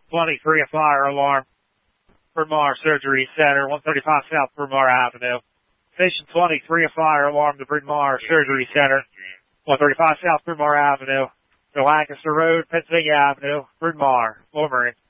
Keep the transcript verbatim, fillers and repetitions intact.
twenty-three, a fire alarm. Bryn Mawr Surgery Center, one thirty-five South Bryn Mawr Avenue. Station twenty-three, a fire alarm, the Bryn Mawr Surgery Center, one thirty-five South Bryn Mawr Avenue. To Lancaster Road, Pennsylvania Avenue, Bryn Mawr, Wolverine.